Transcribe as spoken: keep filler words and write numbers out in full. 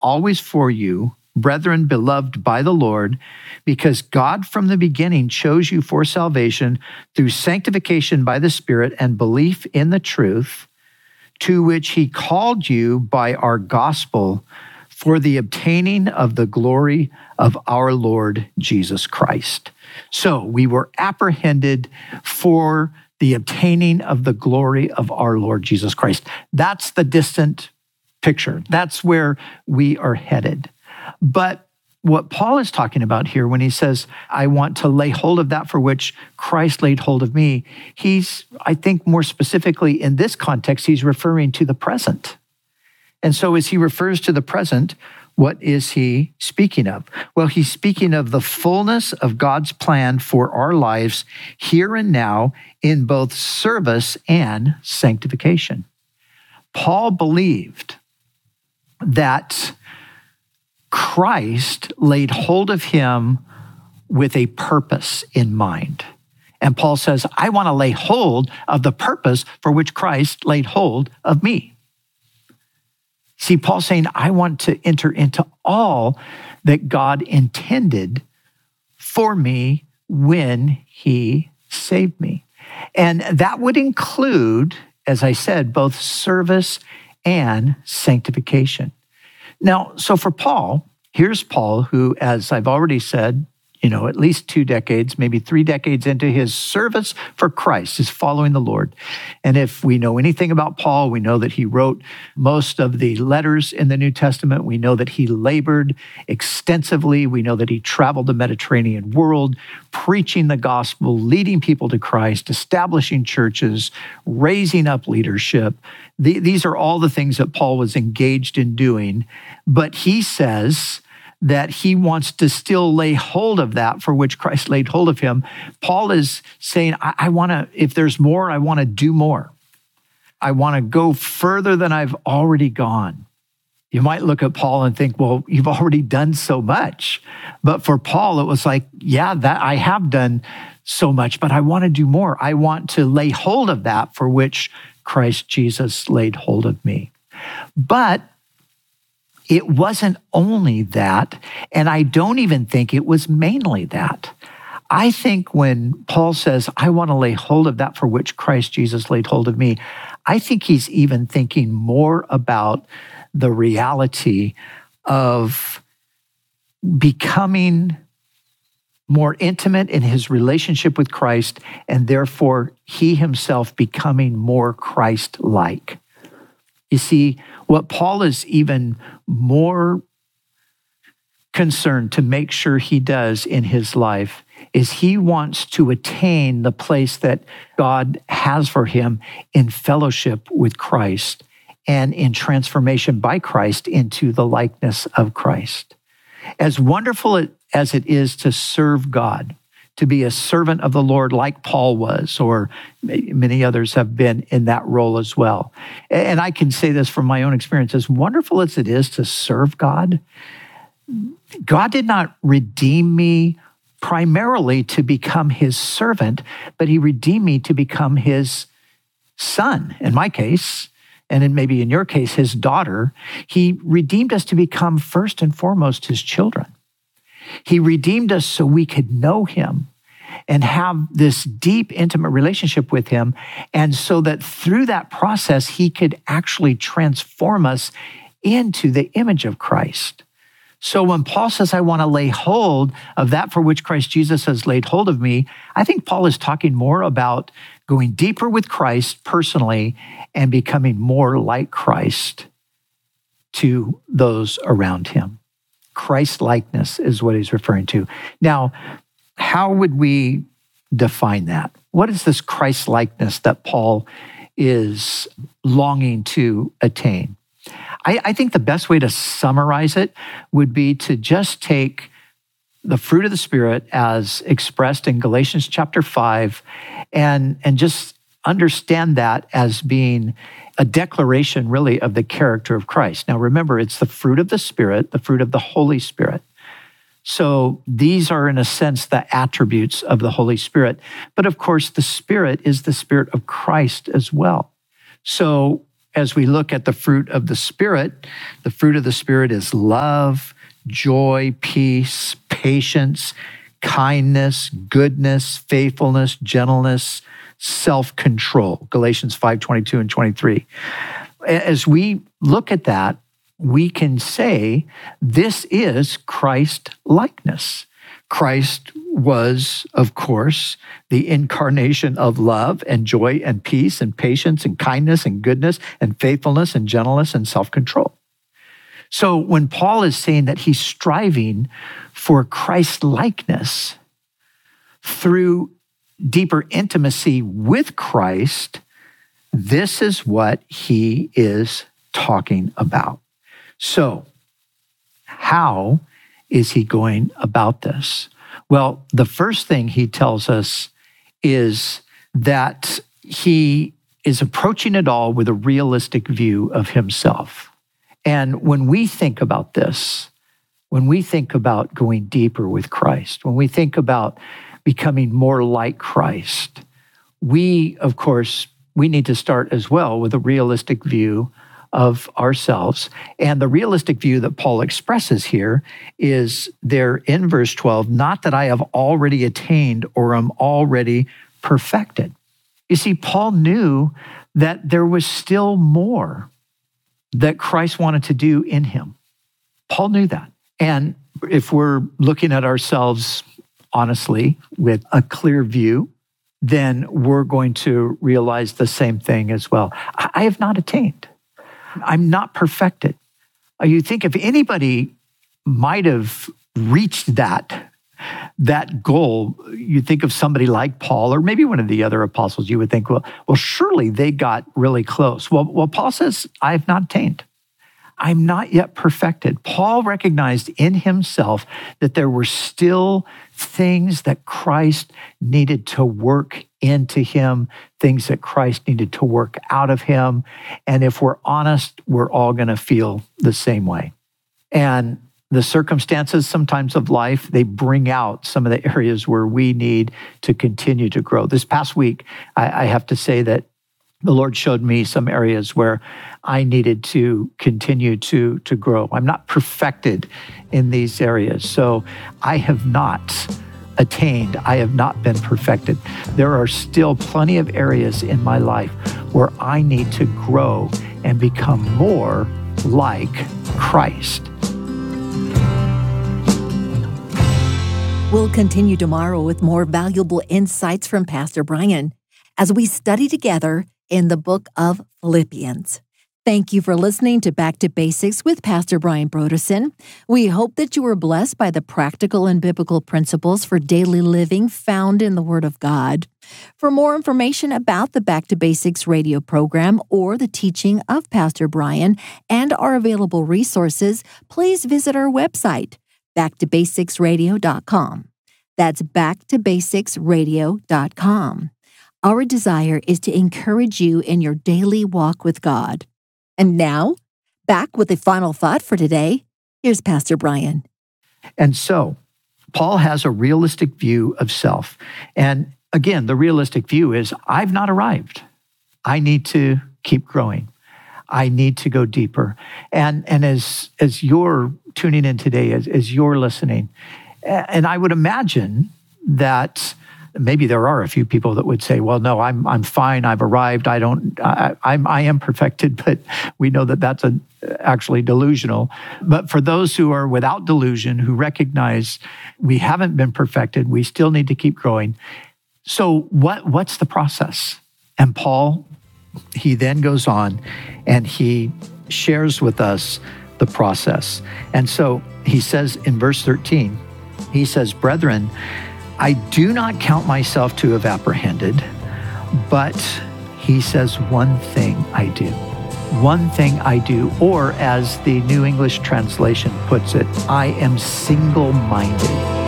always for you, brethren beloved by the Lord, because God from the beginning chose you for salvation through sanctification by the Spirit and belief in the truth, to which he called you by our gospel for the obtaining of the glory of our Lord Jesus Christ. So we were apprehended for the obtaining of the glory of our Lord Jesus Christ. That's the distant picture. That's where we are headed. But what Paul is talking about here when he says, I want to lay hold of that for which Christ laid hold of me, he's, I think more specifically in this context, he's referring to the present. And so as he refers to the present, what is he speaking of? Well, he's speaking of the fullness of God's plan for our lives here and now in both service and sanctification. Paul believed that Christ laid hold of him with a purpose in mind. And Paul says, I want to lay hold of the purpose for which Christ laid hold of me. See, Paul's saying, I want to enter into all that God intended for me when he saved me. And that would include, as I said, both service and sanctification. Now, so for Paul, here's Paul who, as I've already said, you know, at least two decades, maybe three decades into his service for Christ, is following the Lord. And if we know anything about Paul, we know that he wrote most of the letters in the New Testament. We know that he labored extensively. We know that he traveled the Mediterranean world, preaching the gospel, leading people to Christ, establishing churches, raising up leadership. The, these are all the things that Paul was engaged in doing. But he says that he wants to still lay hold of that for which Christ laid hold of him. Paul is saying, I, I want to, if there's more, I want to do more. I want to go further than I've already gone. You might look at Paul and think, well, you've already done so much. But for Paul, it was like, yeah, that I have done so much, but I want to do more. I want to lay hold of that for which Christ Jesus laid hold of me. But it wasn't only that, and I don't even think it was mainly that. I think when Paul says, I want to lay hold of that for which Christ Jesus laid hold of me, I think he's even thinking more about the reality of becoming more intimate in his relationship with Christ, and therefore he himself becoming more Christ-like. You see, what Paul is even more concerned to make sure he does in his life is he wants to attain the place that God has for him in fellowship with Christ and in transformation by Christ into the likeness of Christ. As wonderful as it is to serve God, to be a servant of the Lord like Paul was, or many others have been in that role as well. And I can say this from my own experience, as wonderful as it is to serve God, God did not redeem me primarily to become his servant, but he redeemed me to become his son, in my case, and in maybe in your case, his daughter. He redeemed us to become first and foremost his children. He redeemed us so we could know him and have this deep, intimate relationship with him, and so that through that process, he could actually transform us into the image of Christ. So when Paul says, I want to lay hold of that for which Christ Jesus has laid hold of me, I think Paul is talking more about going deeper with Christ personally and becoming more like Christ to those around him. Christ-likeness is what he's referring to. Now, how would we define that? What is this Christ-likeness that Paul is longing to attain? I, I think the best way to summarize it would be to just take the fruit of the Spirit as expressed in Galatians chapter five and, and just understand that as being a declaration really of the character of Christ. Now remember, it's the fruit of the Spirit, the fruit of the Holy Spirit. So these are in a sense the attributes of the Holy Spirit. But of course, the Spirit is the Spirit of Christ as well. So as we look at the fruit of the Spirit, the fruit of the Spirit is love, joy, peace, patience, kindness, goodness, faithfulness, gentleness, self-control. Galatians five twenty-two and twenty-three. As we look at that, we can say this is Christ-likeness. Christ was, of course, the incarnation of love and joy and peace and patience and kindness and goodness and faithfulness and gentleness and self-control. So when Paul is saying that he's striving for Christ-likeness through deeper intimacy with Christ, this is what he is talking about. So how is he going about this? Well, the first thing he tells us is that he is approaching it all with a realistic view of himself. And when we think about this, when we think about going deeper with Christ, when we think about becoming more like Christ, we, of course, we need to start as well with a realistic view of ourselves. And the realistic view that Paul expresses here is there in verse twelve, not that I have already attained or am already perfected. You see, Paul knew that there was still more that Christ wanted to do in him. Paul knew that. And if we're looking at ourselves honestly with a clear view, then we're going to realize the same thing as well. I have not attained. I'm not perfected. You think if anybody might have reached that, that goal, you think of somebody like Paul or maybe one of the other apostles, you would think, well, well, surely they got really close. Well, well, Paul says, I have not attained. I'm not yet perfected. Paul recognized in himself that there were still things that Christ needed to work into him, things that Christ needed to work out of him. And if we're honest, we're all going to feel the same way. And the circumstances sometimes of life, they bring out some of the areas where we need to continue to grow. This past week, I, I have to say that the Lord showed me some areas where I needed to continue to, to grow. I'm not perfected in these areas, so I have not attained. I have not been perfected. There are still plenty of areas in my life where I need to grow and become more like Christ. We'll continue tomorrow with more valuable insights from Pastor Brian as we study together in the book of Philippians. Thank you for listening to Back to Basics with Pastor Brian Brodersen. We hope that you were blessed by the practical and biblical principles for daily living found in the Word of God. For more information about the Back to Basics radio program or the teaching of Pastor Brian and our available resources, please visit our website, back to basics radio dot com. That's back to basics radio dot com. Our desire is to encourage you in your daily walk with God. And now, back with the final thought for today, here's Pastor Brian. And so, Paul has a realistic view of self. And again, the realistic view is, I've not arrived. I need to keep growing. I need to go deeper. And, and as, as you're tuning in today, as, as you're listening, and I would imagine that maybe there are a few people that would say, well, no, I'm I'm fine. I've arrived. I don't, I, I'm, I am perfected, but we know that that's a, actually delusional. But for those who are without delusion, who recognize we haven't been perfected, we still need to keep growing. So what what's the process? And Paul, he then goes on and he shares with us the process. And so he says in verse thirteen, he says, brethren, I do not count myself to have apprehended, but he says, one thing I do. One thing I do, or as the New English translation puts it, I am single-minded.